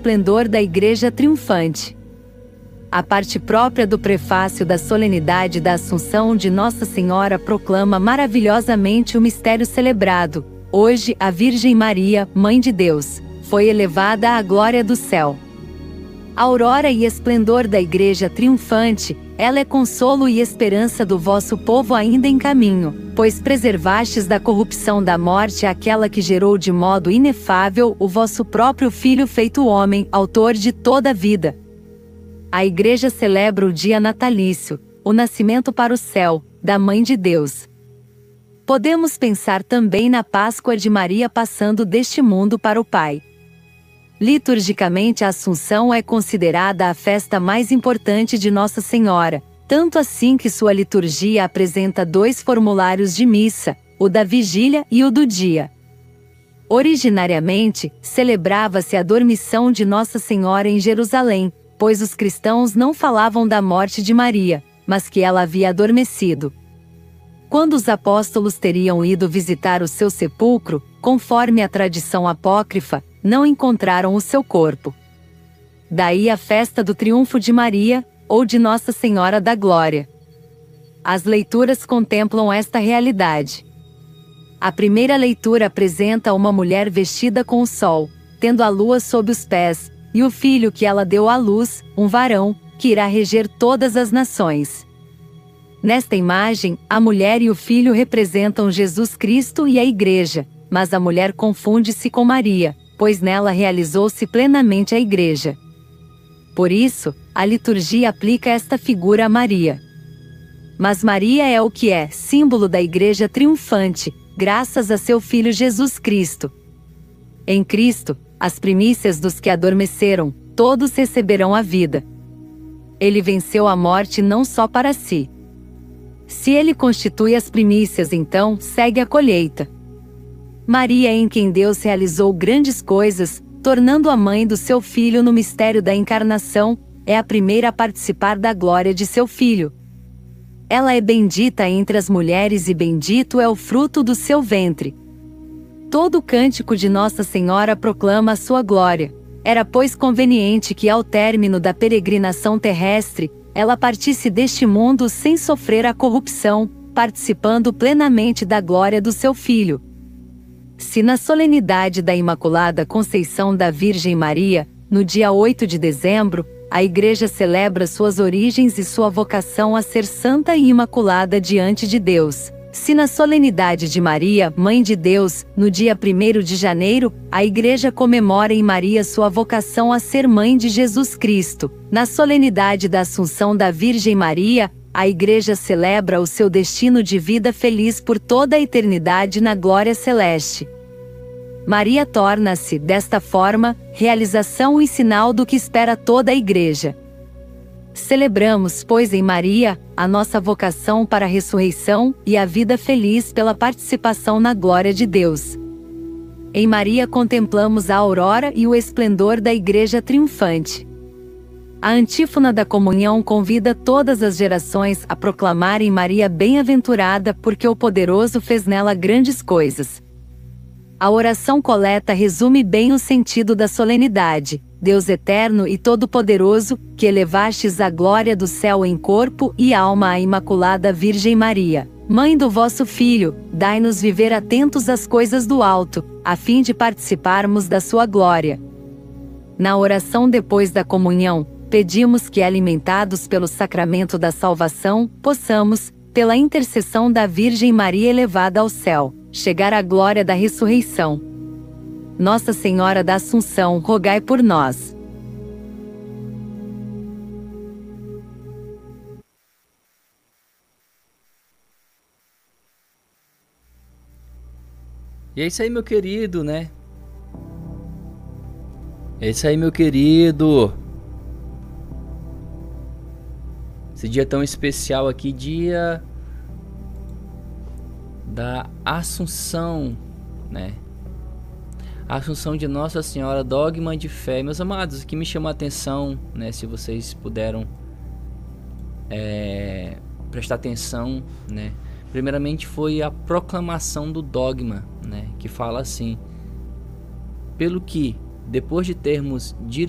esplendor da Igreja triunfante. A parte própria do prefácio da solenidade da Assunção de Nossa Senhora proclama maravilhosamente o mistério celebrado. Hoje, a Virgem Maria, Mãe de Deus, foi elevada à glória do céu. Aurora e esplendor da Igreja triunfante, ela é consolo e esperança do vosso povo ainda em caminho, pois preservastes da corrupção da morte aquela que gerou de modo inefável o vosso próprio Filho feito homem, autor de toda a vida. A Igreja celebra o dia natalício, o nascimento para o céu, da Mãe de Deus. Podemos pensar também na Páscoa de Maria passando deste mundo para o Pai. Liturgicamente, a Assunção é considerada a festa mais importante de Nossa Senhora, tanto assim que sua liturgia apresenta 2 formulários de missa, o da vigília e o do dia. Originariamente, celebrava-se a dormição de Nossa Senhora em Jerusalém, pois os cristãos não falavam da morte de Maria, mas que ela havia adormecido. Quando os apóstolos teriam ido visitar o seu sepulcro, conforme a tradição apócrifa, não encontraram o seu corpo. Daí a festa do triunfo de Maria, ou de Nossa Senhora da Glória. As leituras contemplam esta realidade. A primeira leitura apresenta uma mulher vestida com o sol, tendo a lua sob os pés, e o filho que ela deu à luz, um varão, que irá reger todas as nações. Nesta imagem, a mulher e o filho representam Jesus Cristo e a Igreja, mas a mulher confunde-se com Maria, pois nela realizou-se plenamente a Igreja. Por isso, a liturgia aplica esta figura a Maria. Mas Maria é o que é, símbolo da Igreja triunfante, graças a seu Filho Jesus Cristo. Em Cristo, as primícias dos que adormeceram, todos receberão a vida. Ele venceu a morte não só para si. Se ele constitui as primícias, então segue a colheita. Maria, em quem Deus realizou grandes coisas, tornando a mãe do seu Filho no mistério da encarnação, é a primeira a participar da glória de seu Filho. Ela é bendita entre as mulheres e bendito é o fruto do seu ventre. Todo o cântico de Nossa Senhora proclama a sua glória. Era, pois, conveniente que, ao término da peregrinação terrestre, ela partisse deste mundo sem sofrer a corrupção, participando plenamente da glória do seu Filho. Se na solenidade da Imaculada Conceição da Virgem Maria, no dia 8 de dezembro, a Igreja celebra suas origens e sua vocação a ser santa e imaculada diante de Deus. Se na solenidade de Maria, Mãe de Deus, no dia 1º de janeiro, a Igreja comemora em Maria sua vocação a ser Mãe de Jesus Cristo, na solenidade da Assunção da Virgem Maria, a Igreja celebra o seu destino de vida feliz por toda a eternidade na glória celeste. Maria torna-se, desta forma, realização e sinal do que espera toda a Igreja. Celebramos, pois, em Maria, a nossa vocação para a ressurreição e a vida feliz pela participação na glória de Deus. Em Maria contemplamos a aurora e o esplendor da Igreja triunfante. A antífona da comunhão convida todas as gerações a proclamarem Maria bem-aventurada porque o Poderoso fez nela grandes coisas. A oração coleta resume bem o sentido da solenidade. Deus eterno e todo-poderoso, que elevastes a glória do céu em corpo e alma à Imaculada Virgem Maria, Mãe do vosso Filho, dai-nos viver atentos às coisas do alto, a fim de participarmos da sua glória. Na oração depois da comunhão, pedimos que, alimentados pelo sacramento da salvação, possamos, pela intercessão da Virgem Maria elevada ao céu, chegar à glória da ressurreição. Nossa Senhora da Assunção, rogai por nós. E é isso aí, meu querido, né? É isso aí, meu querido. Esse dia tão especial aqui, dia da Assunção, né? A Assunção de Nossa Senhora, dogma de fé. Meus amados, o que me chamou a atenção, né? Se vocês puderam prestar atenção, né? Primeiramente foi a proclamação do dogma, né? Que fala assim: pelo que, depois de termos